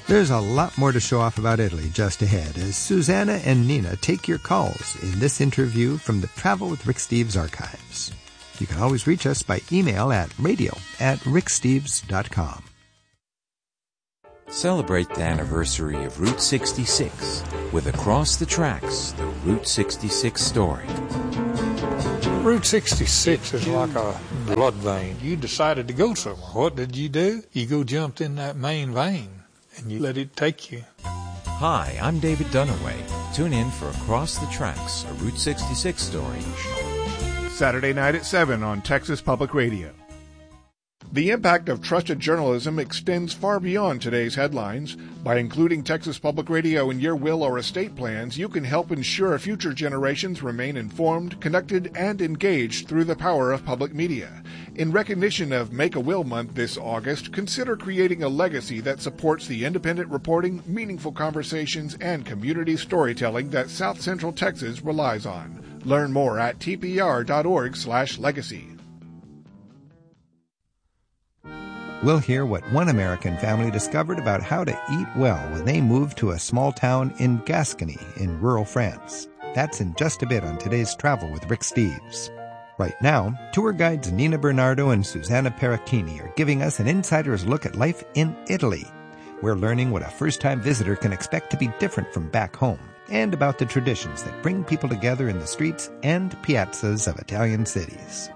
There's a lot more to show off about Italy just ahead as Susanna and Nina take your calls in this interview from the Travel with Rick Steves archives. You can always reach us by email at radio@ricksteves.com. Celebrate the anniversary of Route 66 with Across the Tracks, the Route 66 story. Route 66 is like a blood vein. You decided to go somewhere. What did you do? You go jumped in that main vein, and you let it take you. Hi, I'm David Dunaway. Tune in for Across the Tracks, a Route 66 story. Saturday night at 7 on Texas Public Radio. The impact of trusted journalism extends far beyond today's headlines. By including Texas Public Radio in your will or estate plans, you can help ensure future generations remain informed, connected, and engaged through the power of public media. In recognition of Make a Will Month this August, consider creating a legacy that supports the independent reporting, meaningful conversations, and community storytelling that South Central Texas relies on. Learn more at tpr.org/legacy. We'll hear what one American family discovered about how to eat well when they moved to a small town in Gascony in rural France. That's in just a bit on today's Travel with Rick Steves. Right now, tour guides Nina Bernardo and Susanna Perricchini are giving us an insider's look at life in Italy. We're learning what a first-time visitor can expect to be different from back home, and about the traditions that bring people together in the streets and piazzas of Italian cities.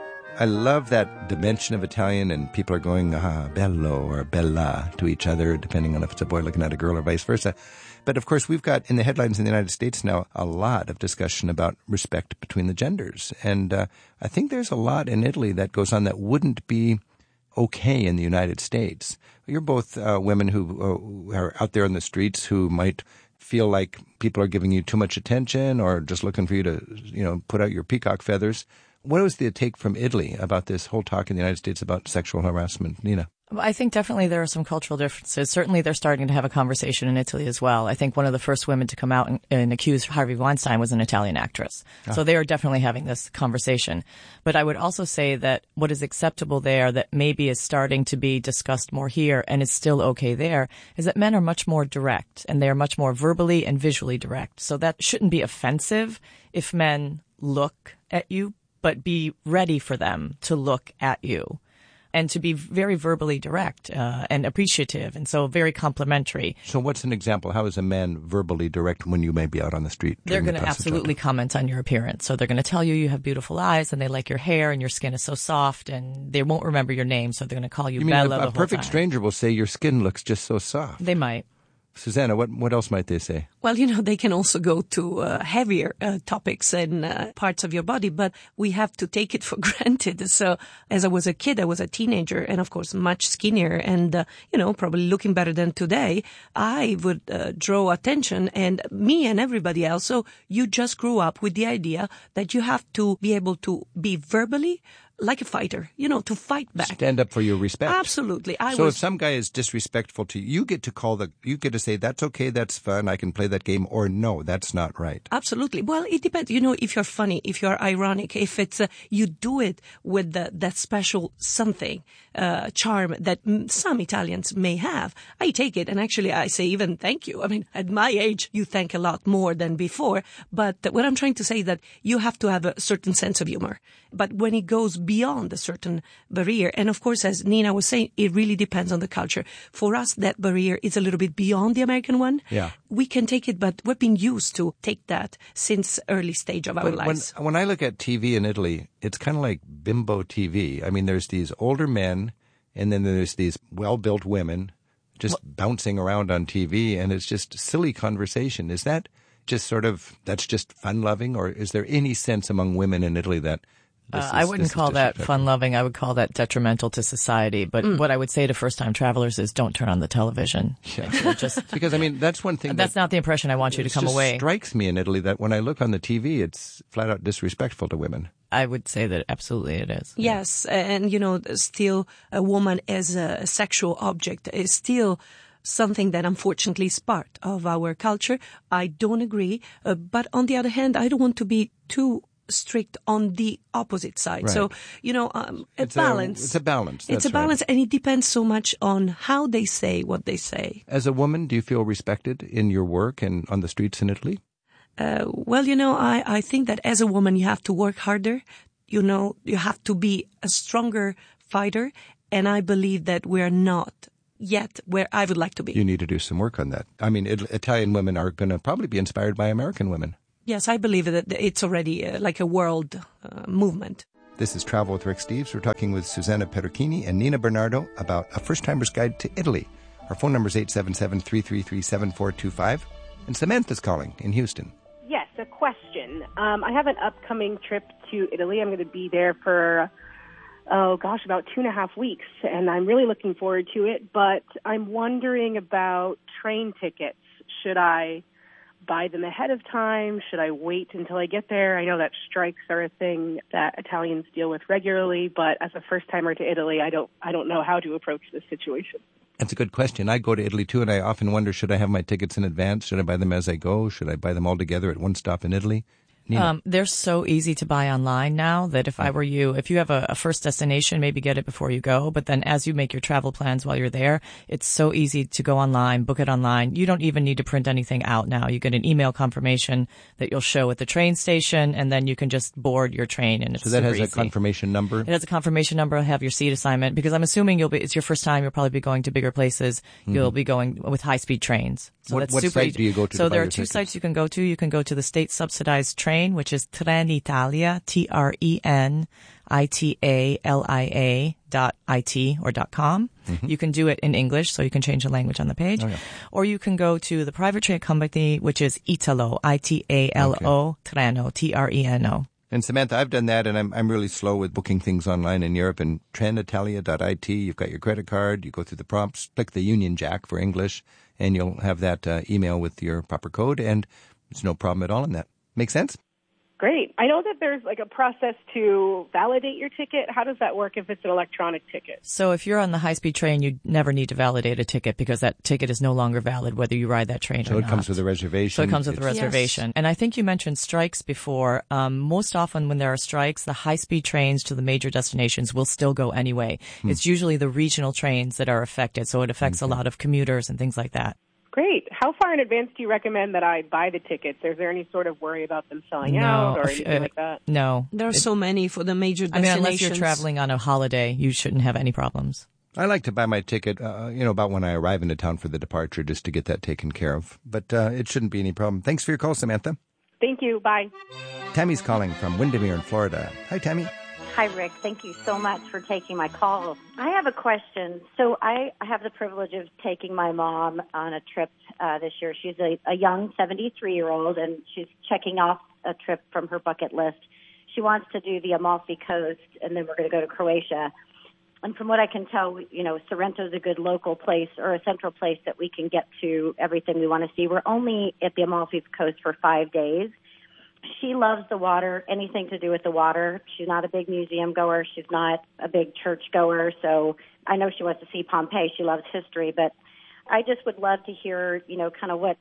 I love that dimension of Italian, and people are going, bello or bella to each other, depending on if it's a boy looking at a girl or vice versa. But of course, we've got in the headlines in the United States now a lot of discussion about respect between the genders. And I think there's a lot in Italy that goes on that wouldn't be okay in the United States. You're both women who are out there in the streets who might feel like people are giving you too much attention or just looking for you to, put out your peacock feathers. What was the take from Italy about this whole talk in the United States about sexual harassment, Nina? I think definitely there are some cultural differences. Certainly they're starting to have a conversation in Italy as well. I think one of the first women to come out and accuse Harvey Weinstein was an Italian actress. So they are definitely having this conversation. But I would also say that what is acceptable there that maybe is starting to be discussed more here and is still okay there is that men are much more direct and they are much more verbally and visually direct. So that shouldn't be offensive if men look at you, but be ready for them to look at you and to be very verbally direct and appreciative and so very complimentary. So what's an example? How is a man verbally direct when you may be out on the street? They're going to absolutely comment on your appearance. So they're going to tell you have beautiful eyes and they like your hair and your skin is so soft and they won't remember your name, so they're going to call you Bella the whole time. A perfect stranger will say your skin looks just so soft. They might. Susanna, what else might they say? Well, they can also go to heavier topics and parts of your body, but we have to take it for granted. So as I was a kid, I was a teenager and, of course, much skinnier and, probably looking better than today. I would draw attention and me and everybody else. So you just grew up with the idea that you have to be able to be verbally like a fighter, to fight back. Stand up for your respect. Absolutely. If some guy is disrespectful to you, you get to say, that's okay, that's fun, I can play that game, or no, that's not right. Absolutely. Well, it depends. If you're funny, if you're ironic, if it's, you do it with that special something, charm that some Italians may have. I take it, and actually I say even thank you. I mean, at my age, you thank a lot more than before. But what I'm trying to say is that you have to have a certain sense of humor. But when it goes beyond a certain barrier, and of course, as Nina was saying, it really depends on the culture. For us, that barrier is a little bit beyond the American one. Yeah. We can take it, but we've been used to take that since early stage of our lives. When I look at TV in Italy, it's kind of like bimbo TV. I mean, there's these older men, and then there's these well-built women just bouncing around on TV, and it's just silly conversation. Is that just that's just fun-loving, or is there any sense among women in Italy that I wouldn't call that fun-loving. I would call that detrimental to society. But what I would say to first-time travelers is don't turn on the television. Yeah. Because, that's one thing. That's not the impression I want you to come away. It strikes me in Italy that when I look on the TV, it's flat-out disrespectful to women. I would say that absolutely it is. Yes. And, still a woman as a sexual object is still something that unfortunately is part of our culture. I don't agree. But on the other hand, I don't want to be too strict on the opposite side. Right. So, It's balance. It's a balance. It's a balance, and it depends so much on how they say what they say. As a woman, do you feel respected in your work and on the streets in Italy? I think that as a woman, you have to work harder. You have to be a stronger fighter. And I believe that we're not yet where I would like to be. You need to do some work on that. I mean, Italian women are going to probably be inspired by American women. Yes, I believe that it's already like a world movement. This is Travel with Rick Steves. We're talking with Susanna Peruchini and Nina Bernardo about A First-Timer's Guide to Italy. Our phone number is 877-333-7425. And Samantha's calling in Houston. Yes, a question. I have an upcoming trip to Italy. I'm going to be there for, about 2.5 weeks, and I'm really looking forward to it. But I'm wondering about train tickets. Should I buy them ahead of time? Should I wait until I get there? I know that strikes are a thing that Italians deal with regularly, but as a first-timer to Italy, I don't know how to approach this situation. That's a good question. I go to Italy, too, and I often wonder, should I have my tickets in advance? Should I buy them as I go? Should I buy them all together at one stop in Italy? They're so easy to buy online now that if I were you, if you have a first destination, maybe get it before you go. But then as you make your travel plans while you're there, it's so easy to go online, book it online. You don't even need to print anything out now. You get an email confirmation that you'll show at the train station, and then you can just board your train. And it's so that has super a easy. Confirmation number? It has a confirmation number. Have your seat assignment, because I'm assuming it's your first time. You'll probably be going to bigger places. Mm-hmm. You'll be going with high-speed trains. So what that's what super site easy. do you go to? So to buy there are your two tickets? sites you can go to. You can go to the state-subsidized train, which is Trenitalia, TRENITALIA.IT or .com. Mm-hmm. You can do it in English, so you can change the language on the page. Oh, yeah. Or you can go to the private train company, which is Italo, ITALO, Treno, TRENO. And Samantha, I've done that, and I'm really slow with booking things online in Europe. And Trenitalia.it, you've got your credit card, you go through the prompts, click the Union Jack for English, and you'll have that email with your proper code, and there's no problem at all in that. Make sense? Great. I know that there's like a process to validate your ticket. How does that work if it's an electronic ticket? So if you're on the high-speed train, you never need to validate a ticket because that ticket is no longer valid whether you ride that train or not. So it comes with a reservation. So it comes with a reservation. Yes. And I think you mentioned strikes before. Most often when there are strikes, the high-speed trains to the major destinations will still go anyway. It's usually the regional trains that are affected, so it affects a lot of commuters and things like that. Great. How far in advance do you recommend that I buy the tickets? Is there any sort of worry about them selling out or anything like that? No. There are so many for the major destinations. Unless you're traveling on a holiday, you shouldn't have any problems. I like to buy my ticket, about when I arrive into town for the departure, just to get that taken care of. But it shouldn't be any problem. Thanks for your call, Samantha. Thank you. Bye. Tammy's calling from Windermere in Florida. Hi, Tammy. Hi, Rick. Thank you so much for taking my call. I have a question. So I have the privilege of taking my mom on a trip this year. She's a young 73-year-old, and she's checking off a trip from her bucket list. She wants to do the Amalfi Coast, and then we're going to go to Croatia. And from what I can tell, Sorrento is a good local place or a central place that we can get to everything we want to see. We're only at the Amalfi Coast for 5 days. She loves the water, anything to do with the water. She's not a big museum goer. She's not a big church goer. So I know she wants to see Pompeii. She loves history. But I just would love to hear, kind of what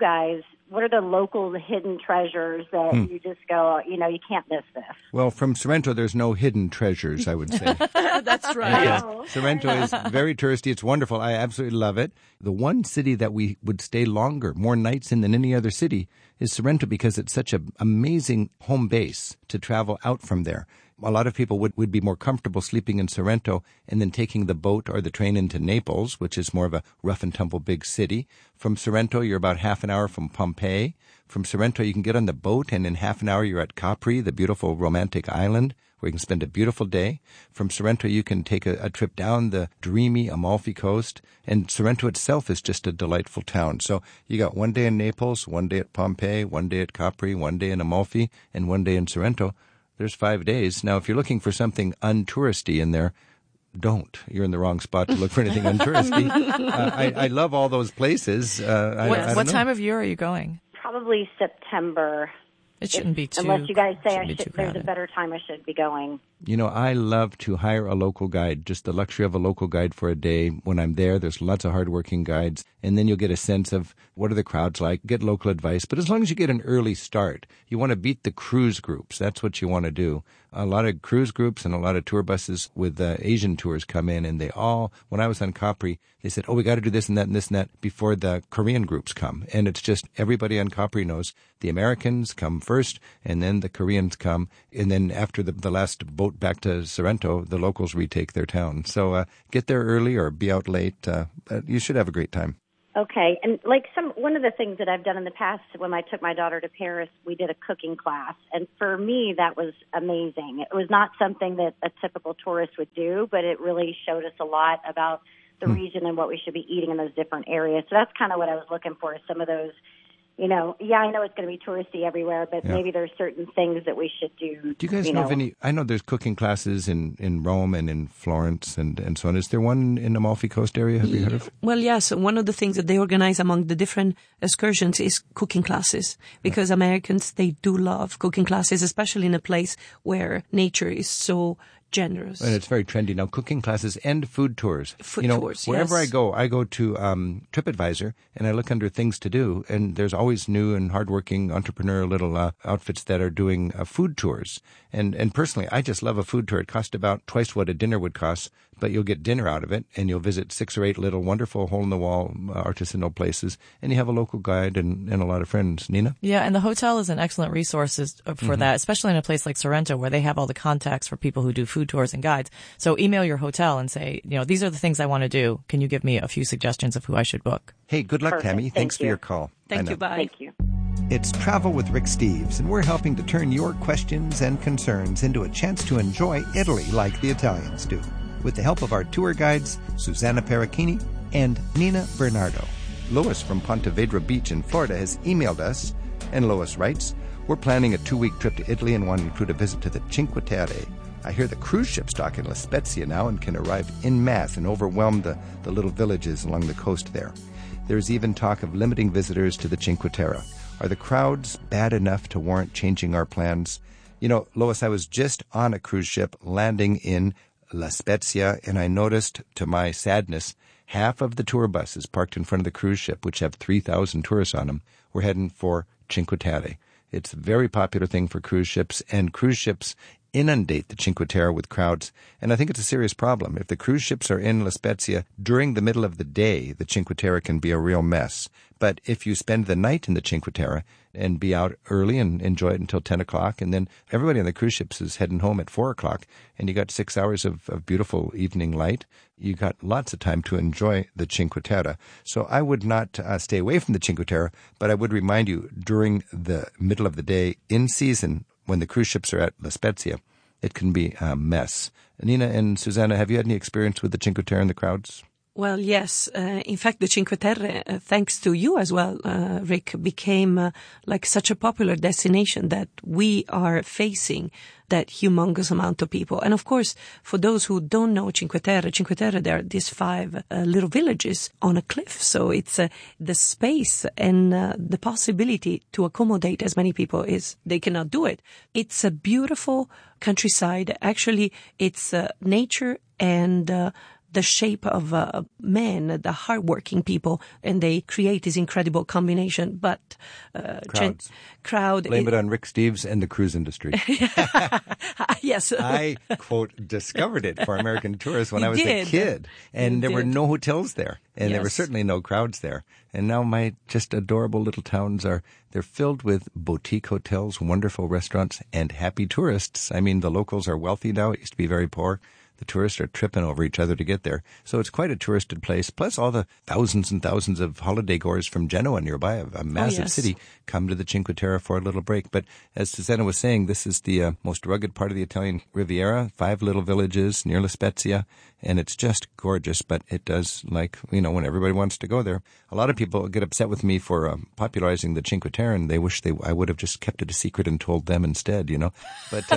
are the local hidden treasures that you just go, you can't miss this. Well, from Sorrento, there's no hidden treasures, I would say. That's right. Sorrento is very touristy. It's wonderful. I absolutely love it. The one city that we would stay longer, more nights in than any other city, is Sorrento because it's such an amazing home base to travel out from there. A lot of people would be more comfortable sleeping in Sorrento and then taking the boat or the train into Naples, which is more of a rough-and-tumble big city. From Sorrento, you're about half an hour from Pompeii. From Sorrento, you can get on the boat, and in half an hour, you're at Capri, the beautiful romantic island, where you can spend a beautiful day. From Sorrento, you can take a trip down the dreamy Amalfi Coast, and Sorrento itself is just a delightful town. So you got 1 day in Naples, 1 day at Pompeii, 1 day at Capri, 1 day in Amalfi, and 1 day in Sorrento. There's 5 days. Now, if you're looking for something untouristy in there, don't. You're in the wrong spot to look for anything untouristy. I love all those places. What time of year are you going? Probably September. It shouldn't be too. Unless you guys say there's a crowded. better time I should be going. I love to hire a local guide, just the luxury of a local guide for a day. When I'm there, there's lots of hardworking guides, and then you'll get a sense of what are the crowds like, get local advice. But as long as you get an early start, you want to beat the cruise groups. That's what you want to do. A lot of cruise groups and a lot of tour buses with Asian tours come in, and they all, when I was on Capri, they said, we got to do this and that and this and that before the Korean groups come. And it's just everybody on Capri knows the Americans come first, and then the Koreans come, and then after the last boat back to Sorrento, the locals retake their town. So get there early or be out late. You should have a great time. Okay, and one of the things that I've done in the past, when I took my daughter to Paris, we did a cooking class, and for me that was amazing. It was not something that a typical tourist would do, but it really showed us a lot about the region and what we should be eating in those different areas. So that's kind of what I was looking for, some of those. I know it's going to be touristy everywhere, but maybe there's certain things that we should do. Do you guys know of any? I know there's cooking classes in Rome and in Florence and so on. Is there one in the Amalfi Coast area? Have you heard of? Well, yes. One of the things that they organize among the different excursions is cooking classes, because Americans, they do love cooking classes, especially in a place where nature is so generous. And it's very trendy now. Cooking classes and food tours. Tours, wherever yes. I go to TripAdvisor and I look under things to do, and there's always new and hardworking entrepreneurial little outfits that are doing food tours. And personally, I just love a food tour. It costs about twice what a dinner would cost, but you'll get dinner out of it, and you'll visit 6 or 8 little wonderful hole-in-the-wall artisanal places, and you have a local guide and a lot of friends. Nina? Yeah, and the hotel is an excellent resource for that, especially in a place like Sorrento, where they have all the contacts for people who do food tours and guides. So email your hotel and say, these are the things I want to do. Can you give me a few suggestions of who I should book? Hey, good luck, Perfect. Tammy. Thanks for your call. Thank you. Bye. Thank you. It's Travel with Rick Steves, and we're helping to turn your questions and concerns into a chance to enjoy Italy like the Italians do, with the help of our tour guides, Susanna Perricchini and Nina Bernardo. Lois from Ponte Vedra Beach in Florida has emailed us, and Lois writes, we're planning a 2-week trip to Italy and want to include a visit to the Cinque Terre. I hear the cruise ships dock in La Spezia now and can arrive en masse and overwhelm the little villages along the coast there. There's even talk of limiting visitors to the Cinque Terre. Are the crowds bad enough to warrant changing our plans? Lois, I was just on a cruise ship landing in La Spezia, and I noticed, to my sadness, half of the tour buses parked in front of the cruise ship, which have 3,000 tourists on them, were heading for Cinque Terre. It's a very popular thing for cruise ships, and cruise ships inundate the Cinque Terre with crowds, and I think it's a serious problem. If the cruise ships are in La Spezia during the middle of the day, the Cinque Terre can be a real mess. But if you spend the night in the Cinque Terre and be out early and enjoy it until 10 o'clock, and then everybody on the cruise ships is heading home at 4 o'clock, and you got 6 hours of beautiful evening light, you got lots of time to enjoy the Cinque Terre. So I would not stay away from the Cinque Terre, but I would remind you, during the middle of the day, in season, when the cruise ships are at La Spezia, it can be a mess. Nina and Susanna, have you had any experience with the Cinque Terre and the crowds? Well, yes. In fact, the Cinque Terre, thanks to you as well, Rick, became like such a popular destination that we are facing that humongous amount of people. And of course, for those who don't know Cinque Terre, there are these 5 little villages on a cliff. So it's the space and the possibility to accommodate as many people they cannot do it. It's a beautiful countryside. Actually, it's nature and the shape of men, the hardworking people, and they create this incredible combination. But crowd. Blame it on Rick Steves and the cruise industry. Yes. I, quote, discovered it for American tourists when I was a kid. And there were no hotels there. And there were certainly no crowds there. And now my just adorable little towns they're filled with boutique hotels, wonderful restaurants, and happy tourists. I mean, the locals are wealthy now. It used to be very poor. The tourists are tripping over each other to get there. So it's quite a touristed place. Plus all the thousands and thousands of holiday goers from Genoa nearby, a massive city, come to the Cinque Terre for a little break. But as Susanna was saying, this is the most rugged part of the Italian Riviera, 5 little villages near La Spezia, and it's just gorgeous. But it does, when everybody wants to go there. A lot of people get upset with me for popularizing the Cinque Terre, and they wish I would have just kept it a secret and told them instead, But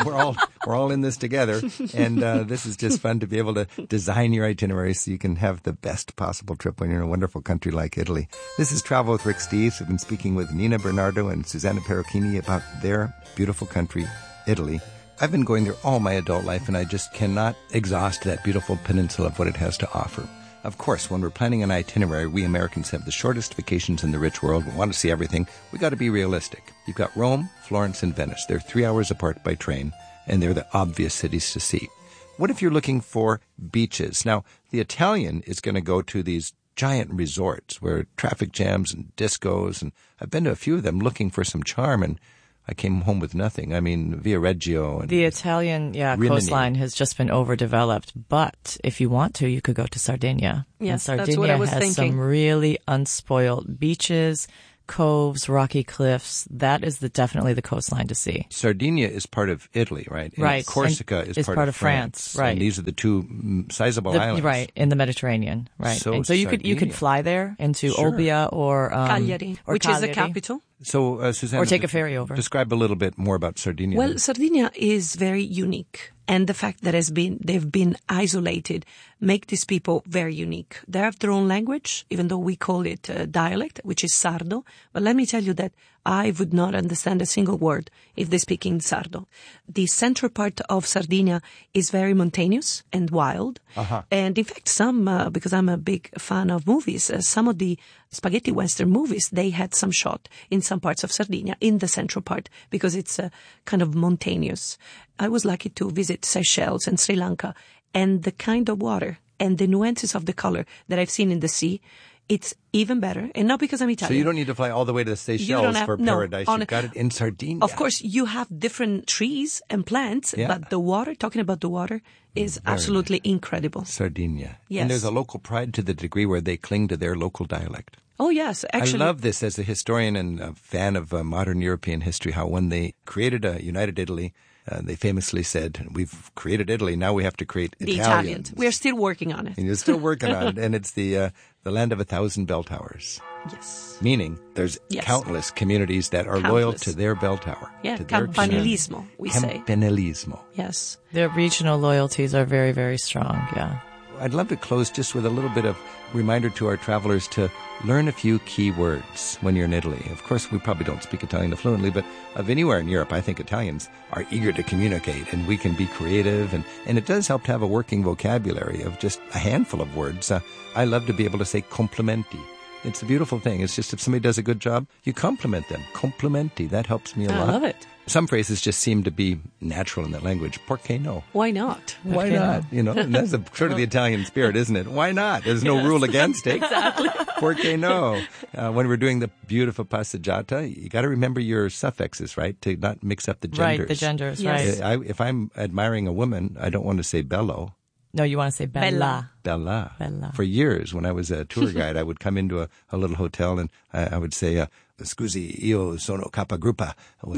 we're all in this together, and this is just fun to be able to design your itinerary so you can have the best possible trip when you're in a wonderful country like Italy. This is Travel with Rick Steves. We've been speaking with Nina Bernardo and Susanna Perucchini about their beautiful country, Italy. I've been going there all my adult life, and I just cannot exhaust that beautiful peninsula of what it has to offer. Of course, when we're planning an itinerary, we Americans have the shortest vacations in the rich world. We want to see everything. We got to be realistic. You've got Rome, Florence, and Venice. They're 3 hours apart by train, and they're the obvious cities to see. What if you're looking for beaches? Now, the Italian is going to go to these giant resorts where traffic jams and discos, and I've been to a few of them looking for some charm, and I came home with nothing. I mean, Via Reggio. And the Italian Rimini. Coastline has just been overdeveloped. But if you want to, you could go to Sardinia. Yes, and that's what I was Sardinia has thinking. some really unspoiled beaches, coves, rocky cliffs. That is definitely the coastline to see. Sardinia is part of Italy, right? And Right. Corsica And is part of France. right. And these are the two sizable islands. Right, in the Mediterranean. Right. So and so you could Sardinia. fly there into Sure. Olbia or Cagliari, or which is the Cagliari. capital. So, Susanna, Or take a ferry over. Describe a little bit more about Sardinia. Well, Sardinia is very unique. And the fact that they've been isolated make these people very unique. They have their own language, even though we call it dialect, which is Sardo. But let me tell you that I would not understand a single word if they speak in Sardo. The central part of Sardinia is very mountainous and wild. And in fact, because I'm a big fan of movies, some of the spaghetti western movies, they had some shot in some parts of Sardinia, in the central part, because it's kind of mountainous. I was lucky to visit Seychelles and Sri Lanka, and the kind of water and the nuances of the color that I've seen in the sea, it's even better. And not because I'm Italian. So you don't need to fly all the way to the Seychelles for paradise. You've got it in Sardinia. Of course, you have different trees and plants, Yeah. but the water, talking about the water, is absolutely incredible. Sardinia. Yes. And there's a local pride to the degree where they cling to their local dialect. Oh, yes. Actually, I love this as a historian and a fan of modern European history, how when they created a united Italy, they famously said, we've created Italy, now we have to create the Italians. Italians. We're still working on it. And you're still working on it, and it's the land of 1,000 bell towers. Yes. Meaning there's Yes. countless communities that are loyal Countless. to their bell tower. Yeah, to their campanilismo, we say. Campanilismo. Yes. Their regional loyalties are very, very strong, yeah. I'd love to close just with a little bit of reminder to our travelers to learn a few key words when you're in Italy. Of course, we probably don't speak Italian fluently, but of anywhere in Europe, I think Italians are eager to communicate, and we can be creative, and it does help to have a working vocabulary of just a handful of words. I love to be able to say complimenti. It's a beautiful thing. It's just if somebody does a good job, you compliment them. Complimenti. That helps me a lot. I love it. Some phrases just seem to be natural in that language. Perché no? Why not? Why not? You know, and that's sort of the Italian spirit, isn't it? Why not? There's no rule against it. Exactly. Perché no? When we're doing the beautiful passeggiata, you got to remember your suffixes, right? To not mix up the genders. Right, the genders, Yes. right. If I'm admiring a woman, I don't want to say bello. No, you want to say bella. Bella. Bella. For years, when I was a tour guide, I would come into a little hotel and I would say, "Scusi, io sono capagruppa."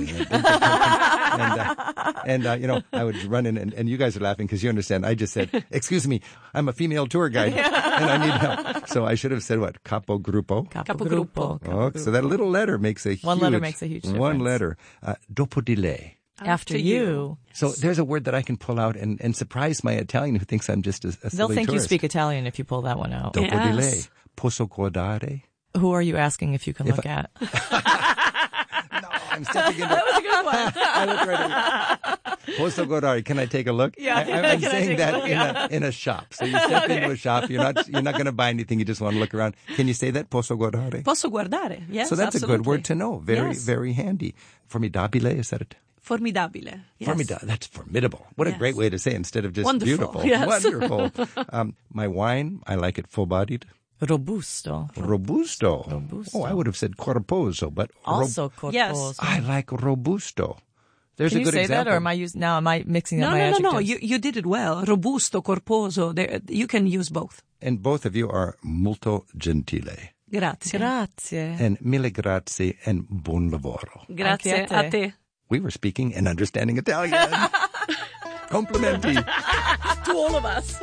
And you know, I would run in, and you guys are laughing because you understand. I just said, "Excuse me, I'm a female tour guide and I need help." So I should have said what? Capogruppo. Capogruppo. Oh, so that little letter makes a huge... One letter makes a huge One difference. letter. Dopo di lei. After you. So there's a word that I can pull out and surprise my Italian who thinks I'm just a silly They'll think you tourist. speak Italian if you pull that one out. Dopo di Yes. lei. Posso guardare? Who are you asking if you can look at? No, I'm stepping into... That was a good one. I look right at you. Posso guardare? Can I take a look? Yeah. I'm Can I saying take a that look? in a shop. So you step into a shop. You're not going to buy anything. You just want to look around. Can you say that? Posso guardare? Posso guardare? Yes, So that's absolutely. a good word to know. Very, Yes. very handy. Formidabile, is that it? Formidabile. Yes. That's formidable. What a Yes. great way to say it instead of just Wonderful. beautiful. Yes. Wonderful. My wine, I like it full-bodied. Robusto. Robusto. Robusto. Oh, I would have said corposo, but Also corposo. Yes. I like robusto. There's Can a you good say example. that, or am I mixing up No, my no, adjectives? no. You did it well. Robusto, corposo. You can use both. And both of you are molto gentile. Grazie. Grazie. And mille grazie and buon lavoro. Grazie Anche a a te. te. We were speaking and understanding Italian. Complimenti. To all of us.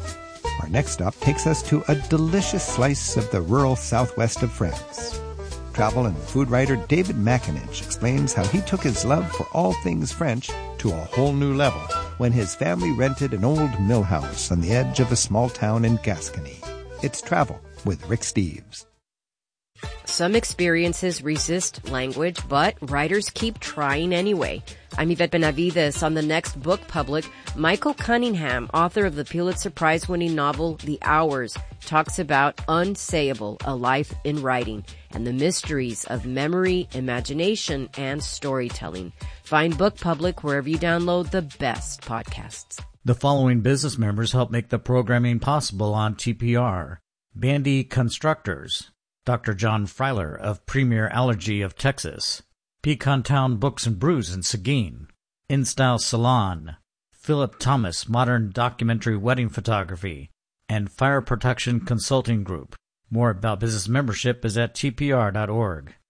Our next stop takes us to a delicious slice of the rural southwest of France. Travel and food writer David McAninch explains how he took his love for all things French to a whole new level when his family rented an old mill house on the edge of a small town in Gascony. It's Travel with Rick Steves. Some experiences resist language, but writers keep trying anyway. I'm Yvette Benavides. On the next Book Public, Michael Cunningham, author of the Pulitzer Prize-winning novel The Hours, talks about Unsayable, A Life in Writing, and the mysteries of memory, imagination, and storytelling. Find Book Public wherever you download the best podcasts. The following business members help make the programming possible on TPR. Bandy Constructors, Dr. John Freiler of Premier Allergy of Texas, Pecan Town Books and Brews in Seguin, InStyle Salon, Philip Thomas Modern Documentary Wedding Photography, and Fire Protection Consulting Group. More about business membership is at tpr.org.